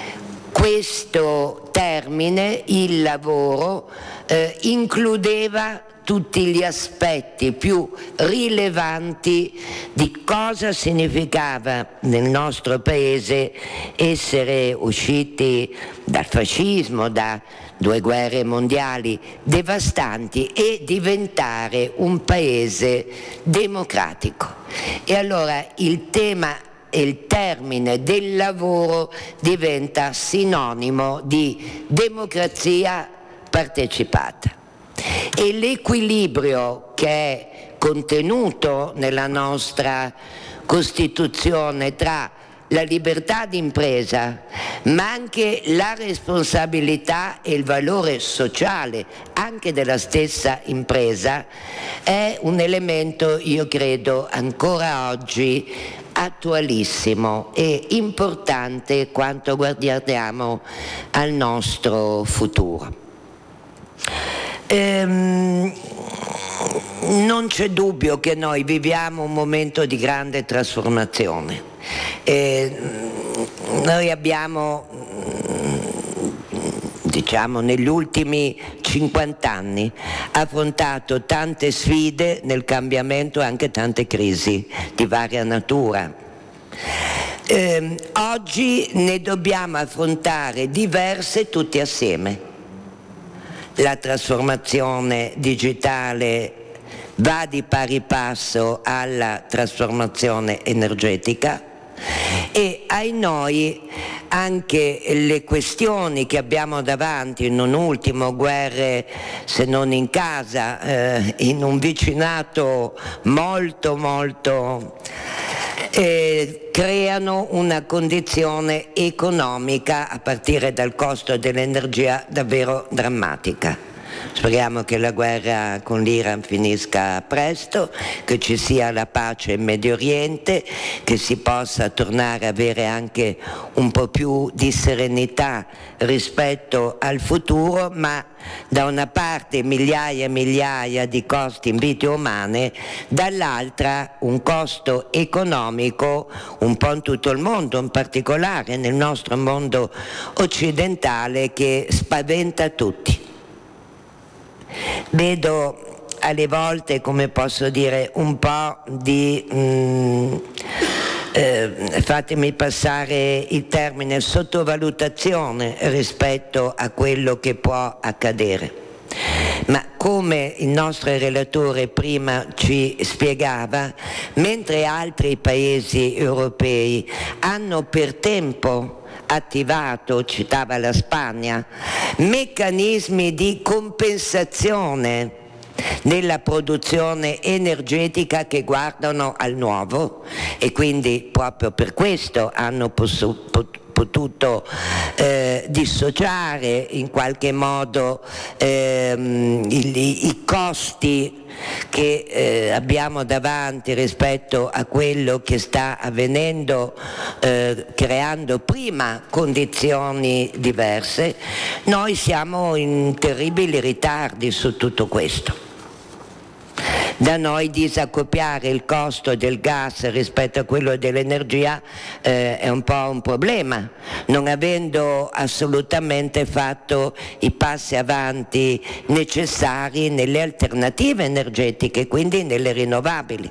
questo termine, il lavoro, includeva tutti gli aspetti più rilevanti di cosa significava nel nostro paese essere usciti dal fascismo, da 2 guerre mondiali devastanti, e diventare un paese democratico. E allora il tema e il termine del lavoro diventa sinonimo di democrazia partecipata. E l'equilibrio che è contenuto nella nostra Costituzione tra la libertà di impresa, ma anche la responsabilità e il valore sociale anche della stessa impresa, è un elemento, io credo, ancora oggi attualissimo e importante quanto guardiamo al nostro futuro. Non c'è dubbio che noi viviamo un momento di grande trasformazione. Noi abbiamo, diciamo, negli ultimi 50 anni affrontato tante sfide nel cambiamento e anche tante crisi di varia natura. Oggi ne dobbiamo affrontare diverse tutti assieme. La trasformazione digitale va di pari passo alla trasformazione energetica e ai noi anche le questioni che abbiamo davanti, non ultimo guerre se non in casa, in un vicinato molto creano una condizione economica a partire dal costo dell'energia davvero drammatica. Speriamo che la guerra con l'Iran finisca presto, che ci sia la pace in Medio Oriente, che si possa tornare a avere anche un po' più di serenità rispetto al futuro, ma da una parte migliaia e migliaia di costi in vite umane, dall'altra un costo economico un po' in tutto il mondo, in particolare nel nostro mondo occidentale, che spaventa tutti. Vedo alle volte, come posso dire, un po' di fatemi passare il termine, sottovalutazione rispetto a quello che può accadere. Ma come il nostro relatore prima ci spiegava, mentre altri paesi europei hanno per tempo attivato, citava la Spagna, meccanismi di compensazione nella produzione energetica che guardano al nuovo, e quindi proprio per questo hanno potuto dissociare in qualche modo i costi che abbiamo davanti rispetto a quello che sta avvenendo, creando prima condizioni diverse. Noi siamo in terribili ritardi su tutto questo. Da noi disaccoppiare il costo del gas rispetto a quello dell'energia è un po' un problema, non avendo assolutamente fatto i passi avanti necessari nelle alternative energetiche, quindi nelle rinnovabili.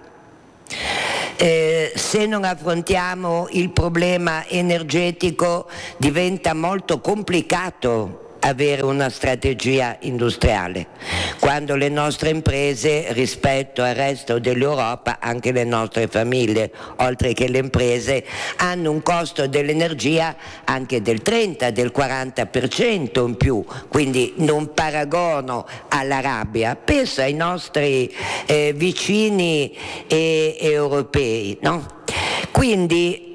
Se non affrontiamo il problema energetico diventa molto complicato avere una strategia industriale, quando le nostre imprese rispetto al resto dell'Europa, anche le nostre famiglie, oltre che le imprese, hanno un costo dell'energia anche del 30, del 40% in più, quindi non paragono all'Arabia, penso ai nostri vicini europei, no? Quindi